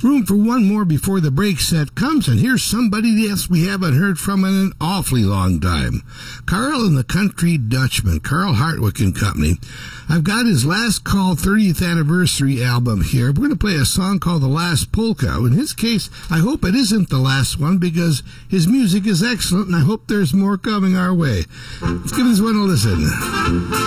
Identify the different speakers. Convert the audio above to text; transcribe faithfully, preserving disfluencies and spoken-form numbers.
Speaker 1: Room for one more before the break set comes, and here's somebody else we haven't heard from in an awfully long time. Carl and the Country Dutchman, Carl Hartwick and Company. I've got his Last Call thirtieth anniversary album here. We're going to play a song called The Last Polka. In his case, I hope it isn't the last one because his music is excellent, and I hope there's more coming our way. Let's give this one a listen.